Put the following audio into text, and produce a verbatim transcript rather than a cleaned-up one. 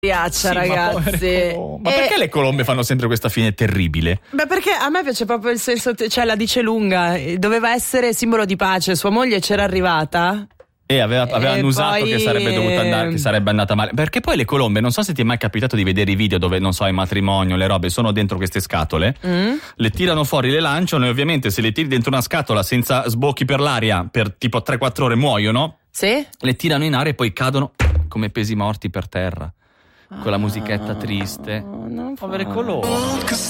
Piaccia, Sì, ragazzi. Ma, ma perché e... le colombe fanno sempre questa fine terribile? Beh, perché a me piace proprio il senso, cioè la dice lunga, doveva essere simbolo di pace, sua moglie c'era arrivata. E aveva, aveva e annusato poi... che sarebbe dovuta andare, che sarebbe andata male. Perché poi le colombe, non so se ti è mai capitato di vedere i video dove, non so, il matrimonio, le robe sono dentro queste scatole, mm. le tirano fuori, le lanciano e ovviamente se le tiri dentro una scatola senza sbocchi per l'aria per tipo tre quattro ore muoiono. Sì? Le tirano in aria e poi cadono come pesi morti per terra. Con la musichetta triste. Oh, non povere colombe.